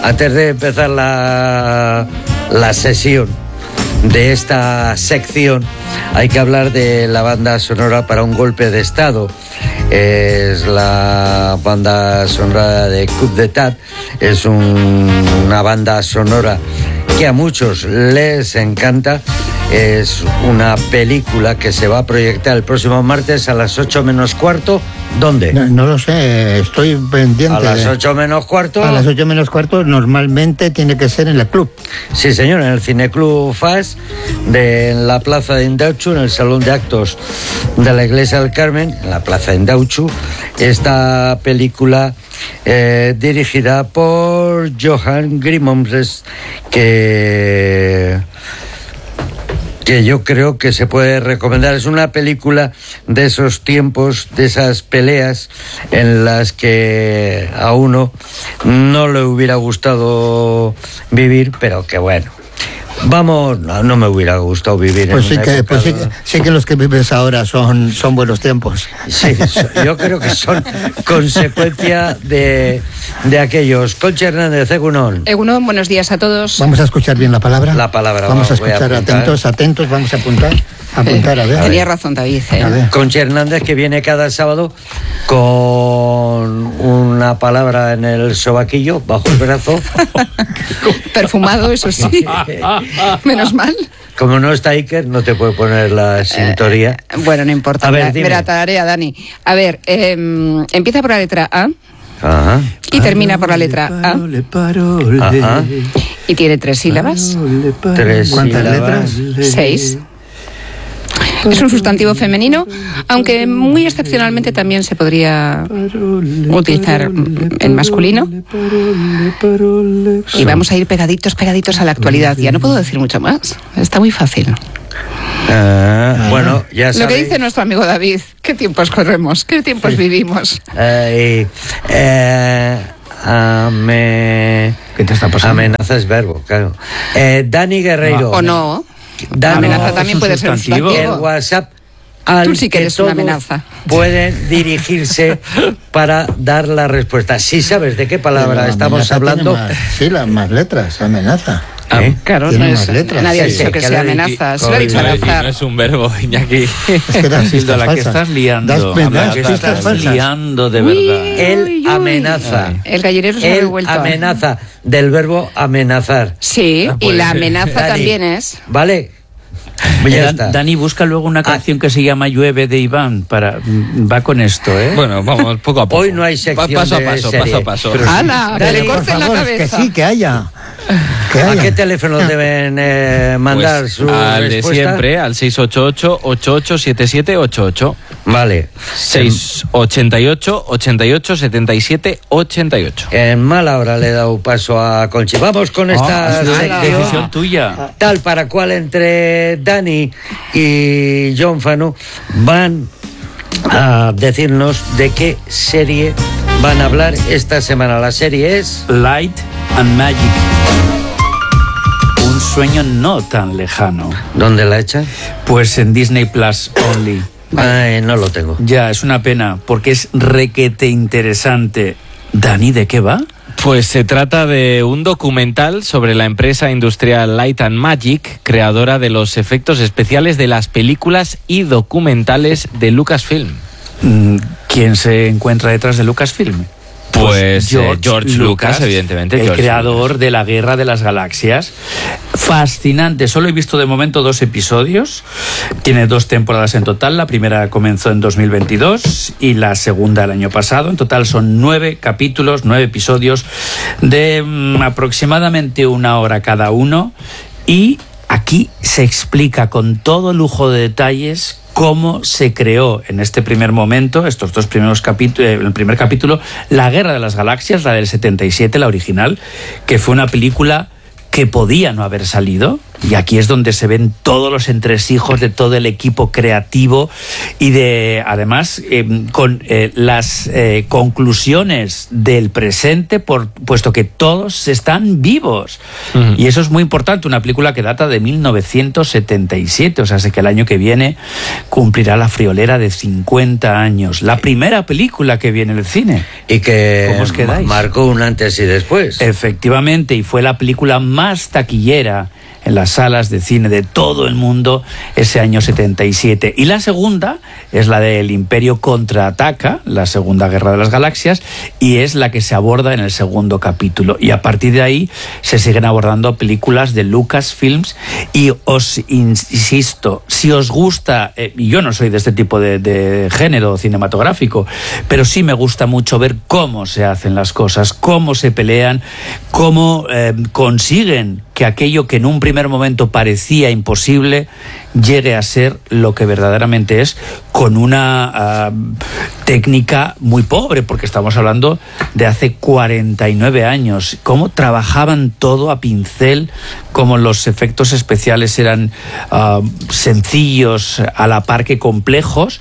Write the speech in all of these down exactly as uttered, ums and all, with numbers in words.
Antes de empezar la, la sesión de esta sección, hay que hablar de la banda sonora para un golpe de estado. Es la banda sonora de Coup d'Etat. Es un, una banda sonora que a muchos les encanta. Es una película que se va a proyectar el próximo martes a las ocho menos cuarto. ¿Dónde? No, no lo sé, estoy pendiente. A las ocho menos cuarto. A las ocho menos cuarto normalmente tiene que ser en el club. Sí, señor, en el Cineclub F A S de en la Plaza de Indauchu, en el Salón de Actos de la Iglesia del Carmen, en la Plaza de Indauchu. Esta película eh, dirigida por Johan Grimomres, que... que yo creo que se puede recomendar. Es una película de esos tiempos, de esas peleas en las que a uno no le hubiera gustado vivir, pero que bueno. Vamos, no, no me hubiera gustado vivir pues en sí una que, época, pues sí, sí que los que vives ahora son, son buenos tiempos. Sí, yo creo que son consecuencia de, de aquellos. Concha Hernández, Egunon. Egunon, buenos días a todos. Vamos a escuchar bien la palabra. La palabra. Vamos a escuchar, a atentos, atentos, vamos a apuntar. Apuntar, a ver. Eh, tenía razón, David. ¿eh? A ver. Concha Hernández, que viene cada sábado con una palabra en el sobaquillo, bajo el brazo. Perfumado, eso sí. Menos mal. Como no está Iker, no te puede poner la sintonía. Eh, bueno, no importa. A ver, me, dime. me la tarea, Dani. A ver, eh, empieza por la letra A. Ajá. Y termina por la letra A. Ajá. Y tiene tres sílabas. Tres ¿Cuántas sílabas. letras? Seis. Es un sustantivo femenino, aunque muy excepcionalmente también se podría utilizar en masculino. Y vamos a ir pegaditos, pegaditos a la actualidad. Ya no puedo decir mucho más. Está muy fácil. Ah, bueno, ya sabéis. Lo que dice nuestro amigo David. ¿Qué tiempos corremos? ¿Qué tiempos vivimos? Eh, eh, ame... ¿Qué te está pasando? Amenaza es verbo, claro. Eh, Dani Guerreiro. ¿O no? Dani, Amenaza no, también es un puede ser un sustantivo. sustantivo. El WhatsApp al Tú sí que eres una todos amenaza. pueden dirigirse para dar la respuesta. Si sabes de qué palabra Pero estamos amenaza hablando. tiene más, sí, las más letras, amenaza. ¿Eh? Claro, Tiene no más es, letras. nadie ha Sí, dicho sí, que que sea le- amenaza. Se lo ha Oye, dicho al Y no azar. es un verbo, Iñaki. Es que das pistas Hilda, la que falsas. estás liando. Das pistas- La que pistas estás falsas. liando de Uy. verdad. Él Uy, uy. amenaza. El gallinero se ha Él devuelto. amenaza, del verbo amenazar. Sí, Ah, y pues, la amenaza Dani, también es. ¿Vale? Eh, Ya Dan- está. Dani busca luego una canción que se llama Llueve de Iván. Para, va con esto, ¿eh? Bueno, vamos, poco a poco. Hoy no hay sección Pa- paso de a paso, serie. paso a paso. Pero- ¡Hala! Que Dani, le Por corten la favor, que cabeza. sí, que haya. Que ¿A haya. qué teléfono deben eh, mandar Pues, su al de respuesta? siempre, al seis ocho ocho, ocho ocho siete siete ocho ocho. Vale. seis ocho ocho, ocho ocho, siete siete ocho ocho. En mala hora le he dado paso a Conchi. Vamos con Ah, esta ha sido sección. decisión tuya. Tal para cual entre Dani y John Fanu van a decirnos de qué serie van a hablar esta semana. La serie es... Light and Magic. Un sueño no tan lejano. ¿Dónde la echan? Pues en Disney Plus Only. Ay, no lo tengo. Ya, es una pena, porque es requete interesante. Dani, ¿de qué va? Pues se trata de un documental sobre la empresa industrial Light and Magic, creadora de los efectos especiales de las películas y documentales de Lucasfilm. Mm, ¿Quién se encuentra detrás de Lucasfilm? Pues, eh, George Lucas, evidentemente, El George creador de la Guerra de las Galaxias. Fascinante. Solo he visto de momento dos episodios. Tiene dos temporadas en total. La primera comenzó en dos mil veintidós y la segunda el año pasado. En total son nueve capítulos, nueve episodios de mm, aproximadamente una hora cada uno. Y aquí se explica con todo lujo de detalles cómo se creó en este primer momento, estos dos primeros capítulos, el primer capítulo, La Guerra de las Galaxias, la del setenta y siete, la original, que fue una película que podía no haber salido, Y aquí es donde se ven todos los entresijos de todo el equipo creativo y de, además, eh, con eh, las eh, conclusiones del presente, por, puesto que todos están vivos. Uh-huh. Y eso es muy importante, una película que data de mil novecientos setenta y siete, o sea, sé que el año que viene cumplirá la friolera de cincuenta años. La primera película que viene en el cine. Y que ¿Cómo os quedáis? Marcó un antes y después. Efectivamente, y fue la película más taquillera en las salas de cine de todo el mundo ese año setenta y siete. Y la segunda es la del Imperio contraataca, la Segunda Guerra de las Galaxias, y es la que se aborda en el segundo capítulo. Y a partir de ahí se siguen abordando películas de Lucasfilms. Y os insisto, si os gusta, eh, yo no soy de este tipo de, de género cinematográfico, pero sí me gusta mucho ver cómo se hacen las cosas, cómo se pelean, cómo eh, consiguen que aquello que en un primer momento parecía imposible llegue a ser lo que verdaderamente es, con una uh, técnica muy pobre, porque estamos hablando de hace cuarenta y nueve años. Cómo trabajaban todo a pincel, cómo los efectos especiales eran uh, sencillos a la par que complejos.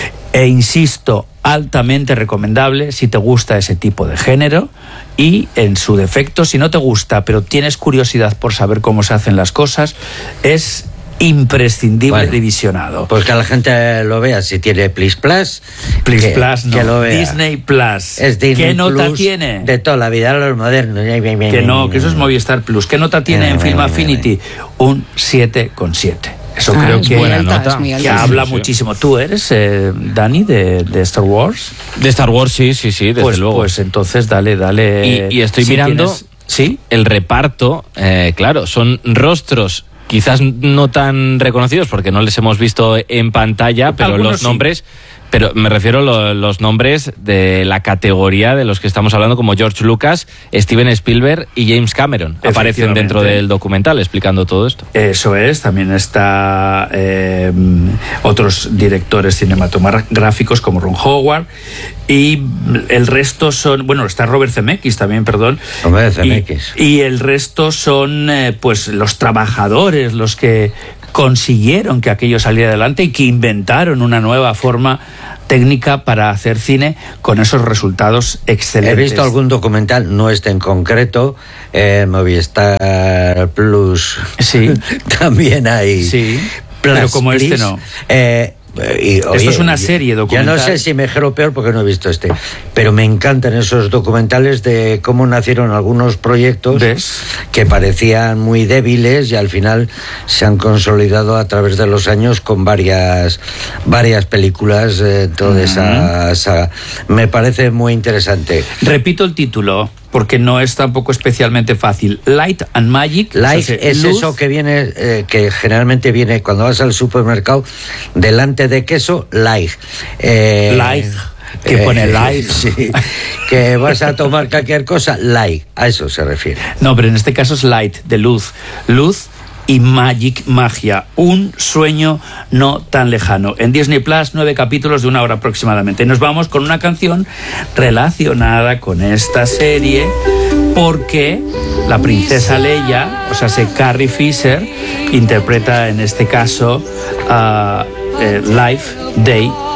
E insisto, altamente recomendable si te gusta ese tipo de género, y en su defecto, si no te gusta pero tienes curiosidad por saber cómo se hacen las cosas, es imprescindible. Bueno, Divisionado. Pues que la gente lo vea, si tiene Plus Plus. Plus que, Plus no, que lo vea. Disney Plus. Es Disney ¿Qué nota Plus tiene? De toda la vida, los modernos. Que no, que eso es Movistar Plus. ¿Qué nota tiene en Film Affinity? Un siete coma siete. Eso ah, creo que, buena alta, nota, que sí, habla sí, muchísimo. ¿Tú eres, eh, Dani, de, de Star Wars? De Star Wars, sí, sí, sí, desde pues, luego. Pues entonces dale, dale. Y, y estoy si mirando tienes, ¿sí? el reparto, eh, claro, son rostros quizás no tan reconocidos porque no les hemos visto en pantalla, pero Algunos los nombres... Sí. Pero me refiero a lo, los nombres de la categoría de los que estamos hablando, como George Lucas, Steven Spielberg y James Cameron. Aparecen dentro del documental explicando todo esto. Eso es, también está eh, otros directores cinematográficos como Ron Howard, y el resto son, bueno, está Robert Zemeckis también, perdón. Robert Zemeckis. Y, y el resto son eh, pues los trabajadores, los que consiguieron que aquello saliera adelante y que inventaron una nueva forma técnica para hacer cine con esos resultados excelentes. He visto algún documental, no este en concreto, eh, Movistar Plus. Sí. También hay. Sí. Plus, pero como please. este no. Eh, Y, oye, esto es una serie documental. Yo no sé si mejor o peor porque no he visto este, pero me encantan esos documentales de cómo nacieron algunos proyectos. ¿Ves? Que parecían muy débiles y al final se han consolidado a través de los años con varias varias películas, eh, toda uh-huh. esa saga. Me parece muy interesante. Repito el título, porque no es tampoco especialmente fácil. Light and Magic. Light o sea, es luz. Eso que viene, eh, que generalmente viene cuando vas al supermercado, delante de queso, light. Eh, light. Que eh, pone light. Sí. Que vas a tomar cualquier cosa, light. A eso se refiere. No, pero en este caso es light, de luz. Luz y Magic, magia, un sueño no tan lejano. En Disney Plus, nueve capítulos de una hora aproximadamente. Y nos vamos con una canción relacionada con esta serie, porque la princesa Leia, o sea, se Carrie Fisher, interpreta en este caso uh, eh, Life Day